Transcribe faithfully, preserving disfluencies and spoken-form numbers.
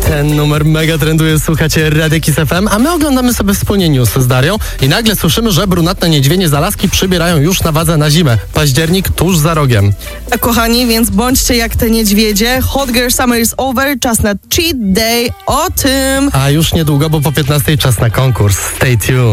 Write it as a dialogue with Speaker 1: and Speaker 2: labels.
Speaker 1: Ten numer mega trenduje, słuchacie Radia Kiss F M, a my oglądamy sobie wspólnie newsy z Darią i nagle słyszymy, że brunatne niedźwiedzie z Alaski przybierają już na wadze na zimę. Październik tuż za rogiem.
Speaker 2: A kochani, więc bądźcie jak te niedźwiedzie. Hot Girl Summer is over, czas na cheat day, o tym.
Speaker 1: A już niedługo, bo po piętnastej czas na konkurs. Stay tuned.